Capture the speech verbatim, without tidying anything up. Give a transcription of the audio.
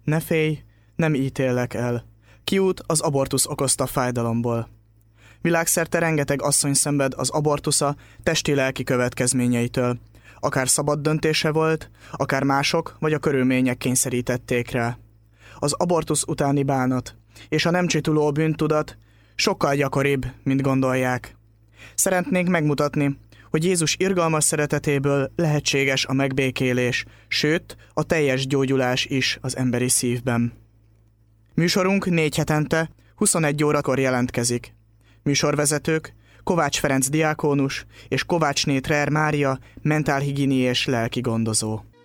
Ne félj, nem ítéllek el. Kiút az abortusz okozta fájdalomból. Világszerte rengeteg asszony szenved az abortusza testi-lelki következményeitől. Akár szabad döntése volt, akár mások vagy a körülmények kényszerítették rá. Az abortusz utáni bánat és a nem csituló bűntudat sokkal gyakoribb, mint gondolják. Szeretnénk megmutatni, hogy Jézus irgalmas szeretetéből lehetséges a megbékélés, sőt, a teljes gyógyulás is az emberi szívben. Műsorunk négy hetente, huszonegy órakor jelentkezik. Műsorvezetők Kovács Ferenc diákónus és Kovácsné Trer Mária mentálhigiéni és lelki gondozó.